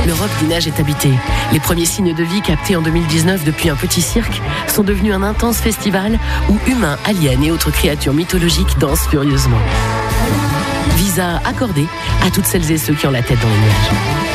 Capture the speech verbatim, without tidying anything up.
L'Europe des neiges est habitée. Les premiers signes de vie captés en deux mille dix-neuf depuis un petit cirque sont devenus un intense festival où humains, aliens et autres créatures mythologiques dansent furieusement. Visa accordé à toutes celles et ceux qui ont la tête dans les nuages.